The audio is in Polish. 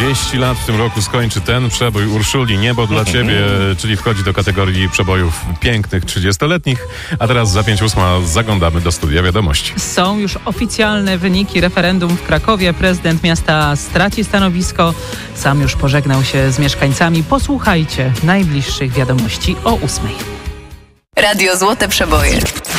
30 lat w tym roku skończy ten przebój Urszuli Niebo dla Ciebie, czyli wchodzi do kategorii przebojów pięknych 30-letnich. A teraz za 5:08 zaglądamy do studia wiadomości. Są już oficjalne wyniki referendum w Krakowie. Prezydent miasta straci stanowisko. Sam już pożegnał się z mieszkańcami. Posłuchajcie najbliższych wiadomości o 8:00. Radio Złote Przeboje.